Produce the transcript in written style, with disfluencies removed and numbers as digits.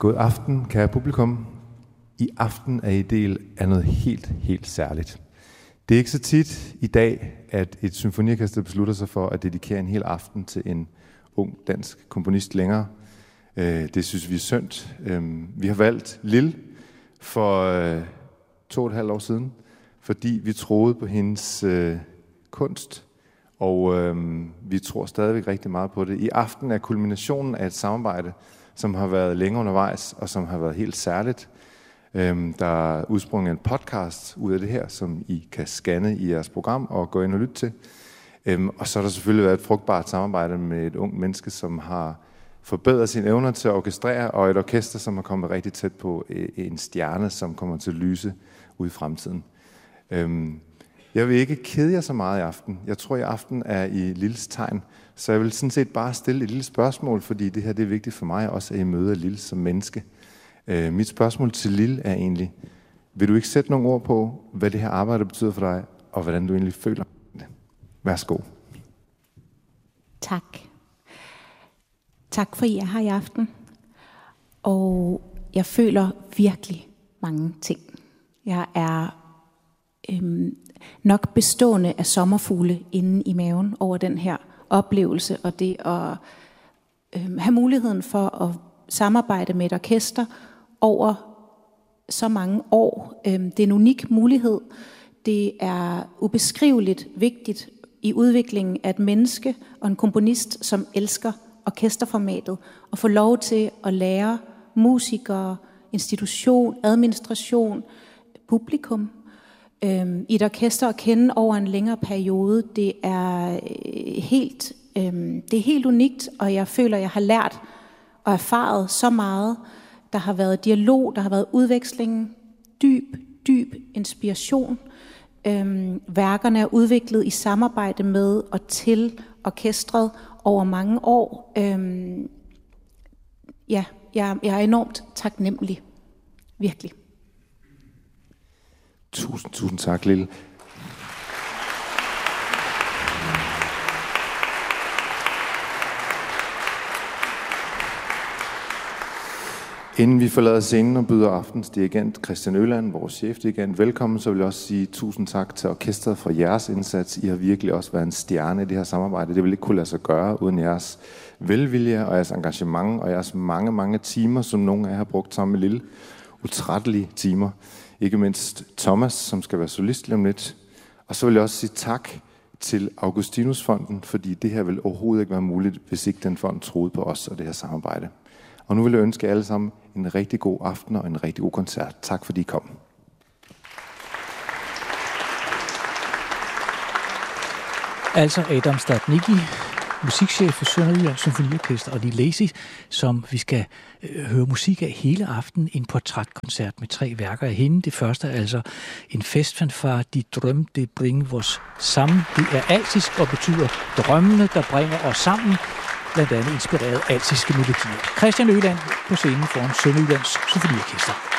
God aften, kære publikum. I aften er I del af noget helt særligt. Det er ikke så tit i dag, at et symfoniorkester beslutter sig for at dedikere en hel aften til en ung dansk komponist længere. Det synes vi er synd. Vi har valgt Lil for 2,5 år siden, fordi vi troede på hendes kunst, og vi tror stadigvæk rigtig meget på det. I aften er kulminationen af et samarbejde, som har været længe undervejs, og som har været helt særligt. Der er udsprunget en podcast ud af det her, som I kan scanne i jeres program og gå ind og lytte til. Og så har der selvfølgelig været et frugtbart samarbejde med et ung menneske, som har forbedret sine evner til at orkestrere, og et orkester, som er kommet rigtig tæt på en stjerne, som kommer til at lyse ud i fremtiden. Jeg vil ikke kede jer så meget i aften. Jeg tror, i aften er i Lils tegn. Så jeg vil sådan set bare stille et lille spørgsmål, fordi det her det er vigtigt for mig også, at I møder Lil som menneske. Mit spørgsmål til Lil er egentlig, vil du ikke sætte nogle ord på, hvad det her arbejde betyder for dig, og hvordan du egentlig føler det? Værsgo. Tak. Tak for, I er her i aften. Og jeg føler virkelig mange ting. Jeg er nok bestående af sommerfugle inde i maven over den her oplevelse, og det at have muligheden for at samarbejde med et orkester over så mange år. Det er en unik mulighed. Det er ubeskriveligt vigtigt i udviklingen af et menneske og en komponist, som elsker orkesterformatet, og få lov til at lære musikere, institution, administration, publikum i et orkester at kende over en længere periode. Det er helt unikt, og jeg føler, at jeg har lært og erfaret så meget. Der har været dialog, der har været udveksling, dyb inspiration. Værkerne er udviklet i samarbejde med og til orkestret over mange år. Jeg er enormt taknemmelig. Virkelig. Tusind tak, Lille. Inden vi forlader scenen og byder aftens dirigent Christian Øland, vores chefdirigent, velkommen, så vil jeg også sige tusind tak til orkestret for jeres indsats. I har virkelig også været en stjerne i det her samarbejde. Det ville ikke kunne lade sig gøre uden jeres velvilje og jeres engagement og jeres mange timer, som nogle af jer har brugt sammen med Lille. Utrættelige timer. Ikke mindst Thomas, som skal være solist lige om lidt. Og så vil jeg også sige tak til Augustinusfonden, fordi det her vil overhovedet ikke være muligt, hvis ikke den fond troede på os og det her samarbejde. Og nu vil jeg ønske alle sammen en rigtig god aften og en rigtig god koncert. Tak fordi I kom. Altså Adam Stadnicki, musikchef for Sønderjyllands Symfoniorkester, og Lil Lacy, som vi skal høre musik af hele aftenen. En portrætkoncert med 3 værker af hende. Det første er altså en festfanfare, De drømme, det bringer os sammen. Det er altisk og betyder drømmene, der bringer os sammen. Blandt andet inspireret af altiske melodier. Christian Øland på scenen foran Sønderjyllands Symfoniorkester.